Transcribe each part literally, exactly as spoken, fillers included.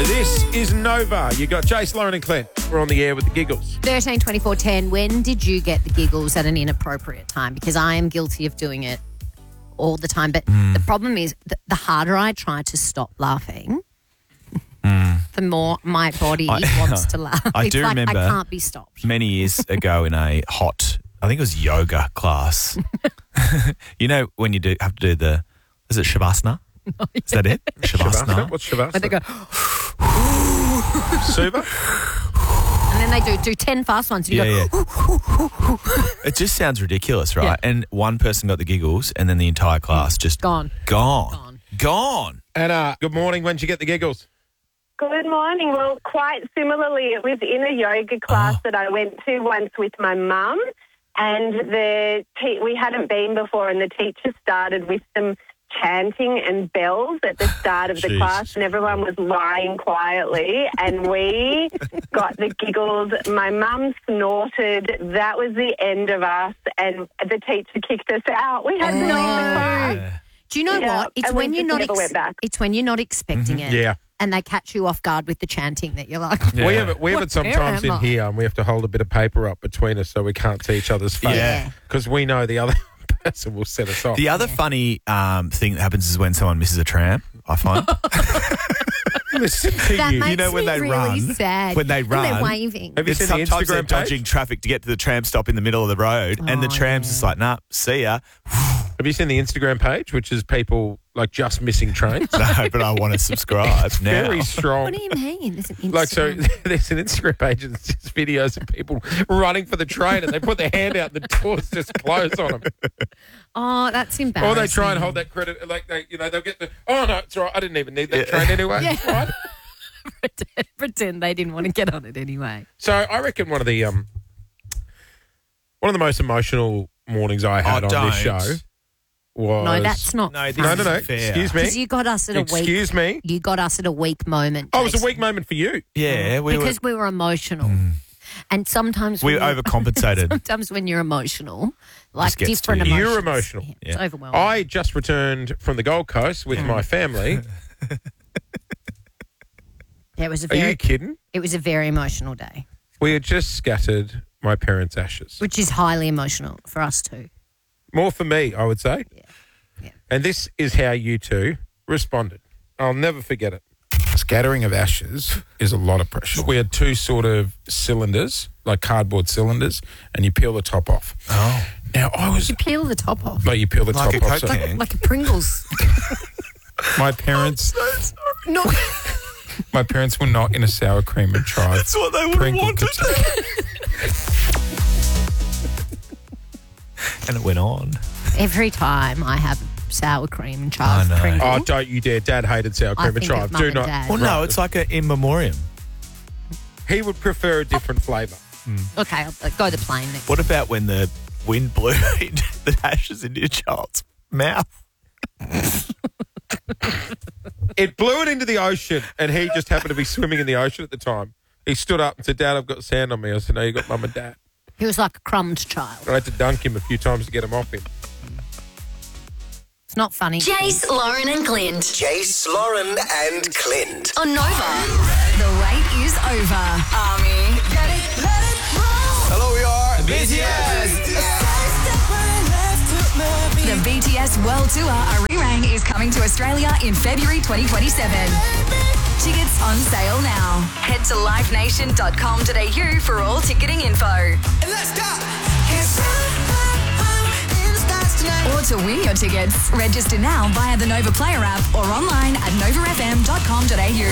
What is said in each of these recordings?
This is Nova. You got Jace, Lauren and Clint. We're on the air with the giggles. thirteen twenty-four ten. When did you get the giggles at an inappropriate time? Because I am guilty of doing it all the time. But Mm. the problem is the, the harder I try to stop laughing, Mm. the more my body I- wants to laugh. I it's do like remember I can't be stopped. Many years ago in a hot, I think it was yoga class. You know when you do have to do the, is it Shavasana? Oh, Is that it? Shavasana. What's Shavasana? When they go, Suva? and then they do do ten fast ones. And you Yeah, go, yeah. It just sounds ridiculous, right? Yeah. And one person got the giggles and then the entire class just Gone. Gone. Gone. Gone. Anna, good morning. When did you get the giggles? Good morning. Well, quite similarly, it was in a yoga class that I went to once with my mum, and the te- we hadn't been before, and the teacher started with some chanting and bells at the start of the Jesus. class, and everyone was lying quietly, and we got the giggles. My mum snorted. That was the end of us, and the teacher kicked us out. We had to leave the class. Yeah. do you know Yeah, what? It's and we when you're just not. never went back. It's when you're not expecting it. Yeah. And they catch you off guard with the chanting that you're like. Yeah. We have it, we have What it sometimes in am I? here, and we have to hold a bit of paper up between us so we can't see each other's face. Yeah. Because we know the other person will set us off. The other funny um, thing that happens is when someone misses a tram, I find. Listen to That you. makes You know when me they really run, sad. when they And they're run- waving. Have you It's seen the sometimes they're Instagram dodging page? traffic to get to the tram stop in the middle of the road, and the Oh, tram's yeah. just like, nah, see ya. Have you seen the Instagram page, which is people like just missing trains? No, but I want to subscribe now. Very strong. What do you mean? There's an Like, so Instagram. there's an Instagram page and it's just videos of people running for the train and they put their hand out and the doors just close on them. Oh, that's embarrassing. Or they try and hold that credit, like they, you know, they'll get the, oh no, it's all right, I didn't even need that train anyway. Yeah. It's all right. pretend, pretend they didn't want to get on it anyway. So I reckon one of the, um, one of the most emotional mornings I had Oh, on this don't. show was. No, that's not. No, this No, no, no. isn't fair. Excuse me. Because you got us at a weak. Excuse me. You got us at a weak moment. Oh, it was a Jason. weak moment for you. Yeah, we because were, we were emotional, and sometimes we when you're- overcompensated. Sometimes when you're emotional, like Just gets different to you. emotions, You're emotional. Yeah, it's Yeah. overwhelming. I just returned from the Gold Coast with my family. Yeah, it was a Are very. you kidding? It was a very emotional day, We had just scattered my parents' ashes. which is highly emotional for us too. More for me, I would say. Yeah. Yeah. And this is how you two responded. I'll never forget it. Scattering of ashes is a lot of pressure. We had two sort of cylinders, like cardboard cylinders, and you peel the top off. Oh. Now, I was You peel the top off, like, you peel the Like top a off. Coke so- can. like a Pringles. My parents, no, my parents were not in a sour cream and chive. That's what they would have Pringle wanted. And it went on. every time I have sour cream and I chive know. Pringle, Oh, don't you dare. Dad hated sour I cream and think chive. of Mum Do and not. Dad. Well, no, it's like an in memoriam. He would prefer a different flavour. okay, I'll go the plain next. What about when the wind blew the ashes into your child's mouth? It blew it into the ocean, and he just happened to be swimming in the ocean at the time. He stood up and said, Dad, I've got sand on me. I said, no, you got Mum and Dad. He was like a crumbed child. I had to dunk him a few times to get him off him. It's not funny. Jace, Lauren and Clint. Jace, Lauren and Clint. On Nova. The wait is over. Army. Get it, let it roll. Hello, we are B T S. The B T S World Tour Arirang is coming to Australia in February twenty twenty-seven. Tickets on sale now. Head to live nation dot com dot a u for all ticketing info. Let's go. Or to win your tickets, register now via the Nova Player app or online at nova f m dot com dot a u.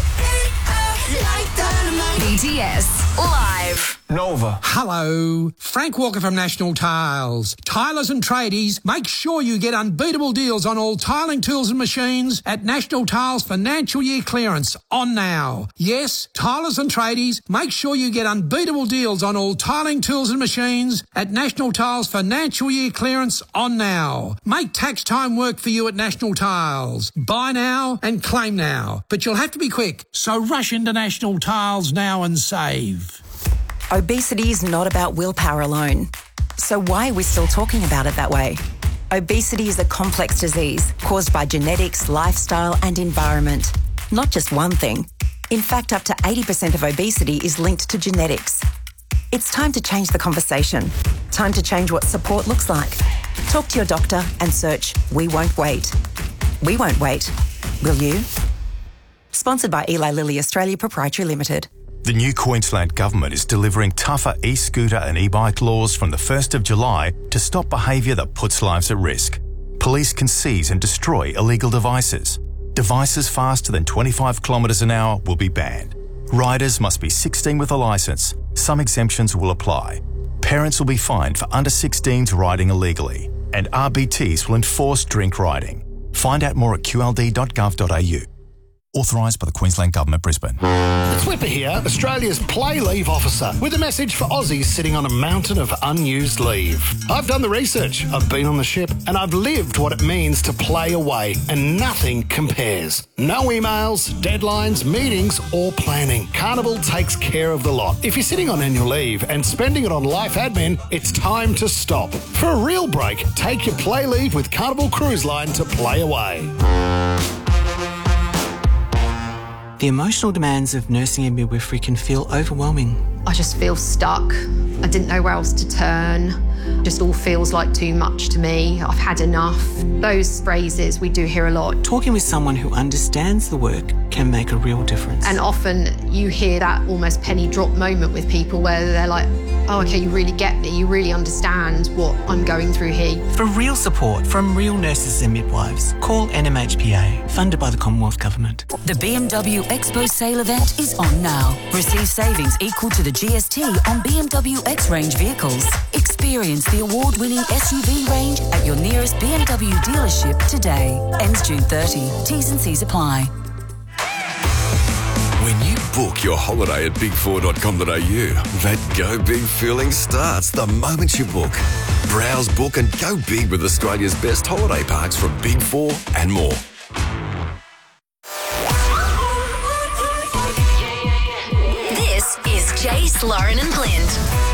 B T S Live. Nova. Hello, Frank Walker from National Tiles. Tilers and tradies, make sure you get unbeatable deals on all tiling tools and machines at National Tiles Financial Year Clearance on now. Yes, tilers and tradies, make sure you get unbeatable deals on all tiling tools and machines at National Tiles Financial Year Clearance on now. Make tax time work for you at National Tiles. Buy now and claim now, but you'll have to be quick, so rush into National Tiles now and save. Obesity is not about willpower alone. So why are we still talking about it that way? Obesity is a complex disease caused by genetics, lifestyle and environment. Not just one thing. In fact, up to eighty percent of obesity is linked to genetics. It's time to change the conversation. Time to change what support looks like. Talk to your doctor and search We Won't Wait. We won't wait. Will you? Sponsored by Eli Lilly Australia Proprietary Limited. The new Queensland Government is delivering tougher e-scooter and e-bike laws from the first of July to stop behaviour that puts lives at risk. Police can seize and destroy illegal devices. Devices faster than twenty-five kilometres an hour will be banned. Riders must be sixteen with a licence. Some exemptions will apply. Parents will be fined for under sixteens riding illegally. And R B Ts will enforce drink riding. Find out more at q l d dot gov dot a u. Authorised by the Queensland Government, Brisbane. It's Whipper here, Australia's play leave officer, with a message for Aussies sitting on a mountain of unused leave. I've done the research, I've been on the ship, and I've lived what it means to play away, and nothing compares. No emails, deadlines, meetings, or planning. Carnival takes care of the lot. If you're sitting on annual leave and spending it on life admin, it's time to stop. For a real break, take your play leave with Carnival Cruise Line to play away. The emotional demands of nursing and midwifery can feel overwhelming. I just feel stuck. I didn't know where else to turn. Just all feels like too much to me. I've had enough. Those phrases we do hear a lot. Talking with someone who understands the work can make a real difference. And often you hear that almost penny drop moment with people where they're like, oh, okay, you really get me. You really understand what I'm going through here. For real support from real nurses and midwives, call N M H P A, funded by the Commonwealth Government. The B M W Expo sale event is on now. Receive savings equal to the G S T on B M W X-Range vehicles. Experience the award-winning S U V range at your nearest B M W dealership today. Ends June thirtieth. T's and C's apply. When you book your holiday at big four dot com dot a u, that go big feeling starts the moment you book. Browse, book and go big with Australia's best holiday parks from Big Four and more. This is Jace, Lauren and Clint.